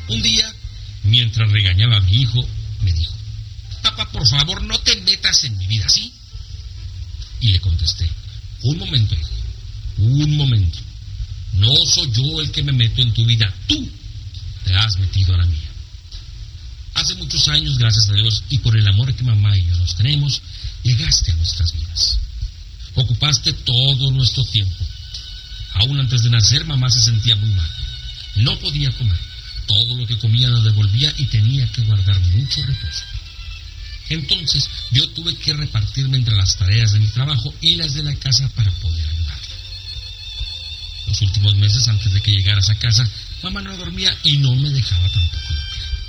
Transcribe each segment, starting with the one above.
Un día, mientras regañaba a mi hijo, me dijo: papá, por favor, no te metas en mi vida, ¿sí? Y le contesté: un momento, hijo, un momento. No soy yo el que me meto en tu vida, tú te has metido a la mía. Hace muchos años, gracias a Dios, y por el amor que mamá y yo nos tenemos, llegaste a nuestras vidas. Ocupaste todo nuestro tiempo. Aún antes de nacer, mamá se sentía muy mal. No podía comer. Todo lo que comía lo devolvía y tenía que guardar mucho reposo. Entonces, yo tuve que repartirme entre las tareas de mi trabajo y las de la casa para poder ayudarle. Los últimos meses, antes de que llegaras a casa, mamá no dormía y no me dejaba tampoco dormir.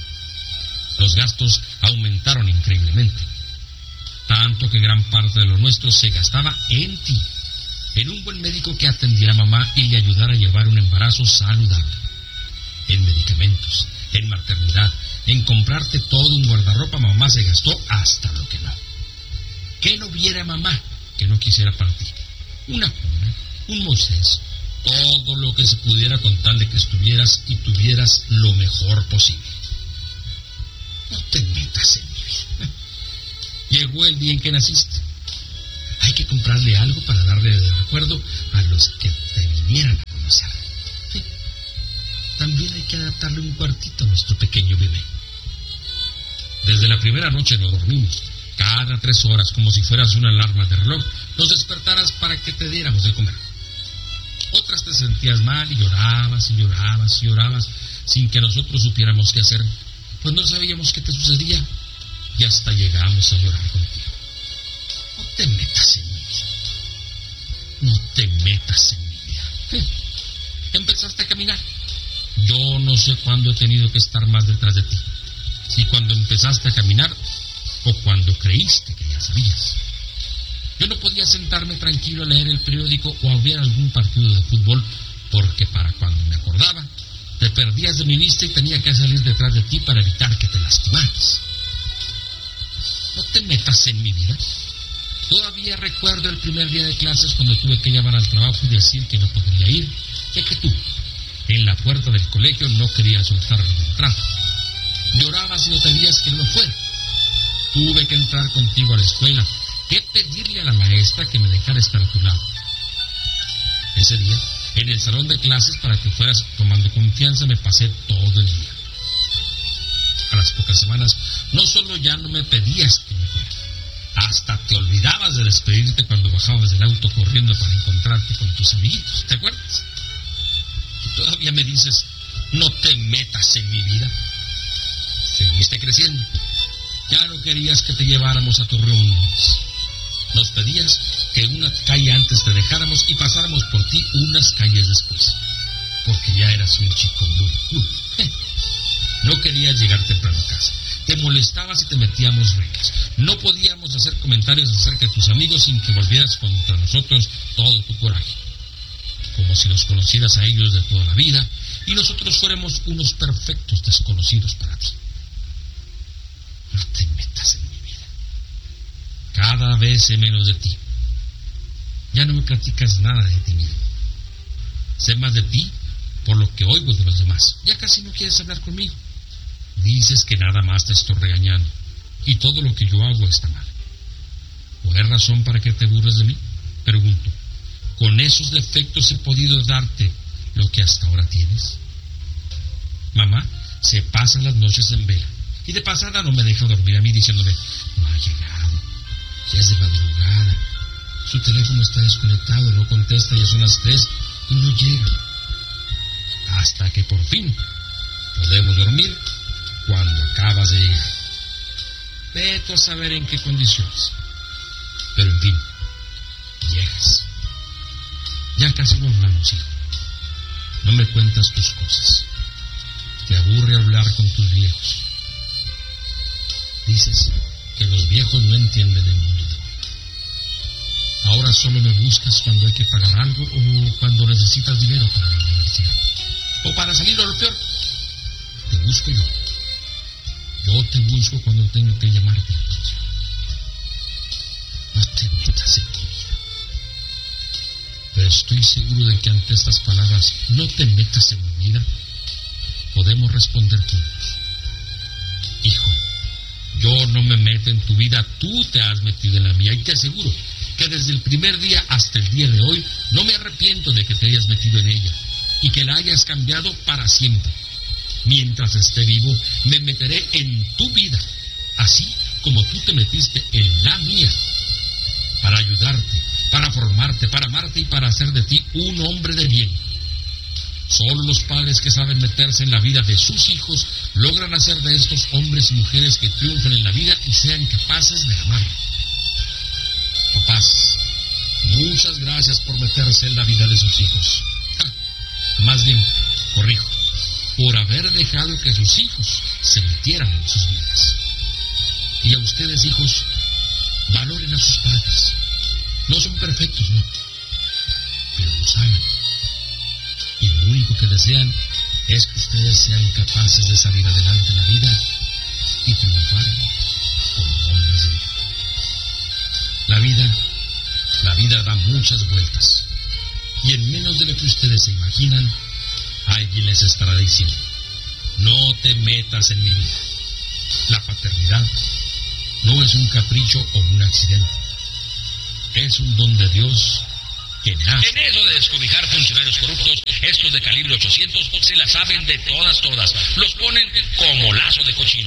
Los gastos aumentaron increíblemente, tanto que gran parte de lo nuestro se gastaba en ti, en un buen médico que atendiera a mamá y le ayudara a llevar un embarazo saludable, en medicamentos, en maternidad, en comprarte todo un guardarropa. Mamá se gastó hasta lo que no. Que no viera mamá que no quisiera para ti. Una cuna, un Moisés, todo lo que se pudiera con tal de que estuvieras y tuvieras lo mejor posible. No te metas en mi vida. Llegó el día en que naciste. Hay que comprarle algo para darle de recuerdo a los que te vinieran a conocer. Sí. También hay que adaptarle un cuartito a nuestro pequeño bebé. Desde la primera noche no dormimos. Cada 3 horas, como si fueras una alarma de reloj, nos despertaras para que te diéramos de comer. Otras te sentías mal y llorabas y llorabas y llorabas sin que nosotros supiéramos qué hacer, pues no sabíamos qué te sucedía y hasta llegamos a llorar contigo. No te metas en mi vida. No te metas en mi vida. Empezaste a caminar. Yo no sé cuándo he tenido que estar más detrás de ti. Si cuando empezaste a caminar o cuando creíste que ya sabías. Yo no podía sentarme tranquilo a leer el periódico o a ver algún partido de fútbol, porque para cuando me acordaba, te perdías de mi vista y tenía que salir detrás de ti para evitar que te lastimaras. No te metas en mi vida. Todavía recuerdo el primer día de clases cuando tuve que llamar al trabajo y decir que no podría ir, ya que tú, en la puerta del colegio, no querías soltarme de entrada. Llorabas y no pedías que no fuera. Tuve que entrar contigo a la escuela, que pedirle a la maestra que me dejara estar a tu lado. Ese día, en el salón de clases, para que fueras tomando confianza, me pasé todo el día. A las pocas semanas, no solo ya no me pedías que me fuera, hasta te olvidabas de despedirte cuando bajabas del auto corriendo para encontrarte con tus amiguitos. ¿Te acuerdas? Y todavía me dices: no te metas en mi vida. Seguiste creciendo. Ya no querías que te lleváramos a tus reuniones. Nos pedías que una calle antes te dejáramos y pasáramos por ti unas calles después, porque ya eras un chico muy cool. No querías llegar temprano a casa. Te molestabas y te metíamos reglas. No podíamos hacer comentarios acerca de tus amigos sin que volvieras contra nosotros todo tu coraje, como si los conocieras a ellos de toda la vida y nosotros fuéramos unos perfectos desconocidos para ti. No te metas en mi vida. Cada vez sé menos de ti. Ya no me platicas nada de ti mismo. Sé más de ti por lo que oigo de los demás. Ya casi no quieres hablar conmigo. Dices que nada más te estoy regañando y todo lo que yo hago está mal. ¿O es razón para que te burles de mí? Pregunto, ¿con esos defectos he podido darte lo que hasta ahora tienes? Mamá se pasa las noches en vela y de pasada no me deja dormir a mí diciéndome: no ha llegado, ya es de madrugada, su teléfono está desconectado, no contesta, ya son las 3 y no llega. Hasta que por fin podemos dormir cuando acabas de llegar. Vete a saber en qué condiciones. Pero en fin, llegas. Ya casi no hablamos, hijo. No me cuentas tus cosas. Te aburre hablar con tus viejos. Dices que los viejos no entienden el mundo de hoy. Ahora solo me buscas cuando hay que pagar algo o cuando necesitas dinero para la universidad. O para salir a lo peor, te busco yo. Yo te busco cuando tengo que llamarte la atención. No te metas en mi vida. Pero estoy seguro de que ante estas palabras, no te metas en mi vida, podemos responder juntos: hijo, yo no me meto en tu vida, tú te has metido en la mía, y te aseguro que desde el primer día hasta el día de hoy no me arrepiento de que te hayas metido en ella y que la hayas cambiado para siempre. Mientras esté vivo, me meteré en tu vida, así como tú te metiste en la mía, para ayudarte, para formarte, para amarte y para hacer de ti un hombre de bien. Solo los padres que saben meterse en la vida de sus hijos logran hacer de estos hombres y mujeres que triunfen en la vida y sean capaces de amar. Papás, muchas gracias por meterse en la vida de sus hijos. Más bien, corrijo, por haber dejado que sus hijos se metieran en sus vidas. Y a ustedes, hijos, valoren a sus padres. No son perfectos, no, pero los aman. Y lo único que desean es que ustedes sean capaces de salir adelante en la vida y triunfar como hombres de bien. La vida da muchas vueltas, y en menos de lo que ustedes se imaginan, alguien les estará diciendo: no te metas en mi vida. La paternidad no es un capricho o un accidente, es un don de Dios que nace. En eso de descobijar funcionarios corruptos, estos de calibre 800 se la saben de todas, los ponen como lazo de cochino.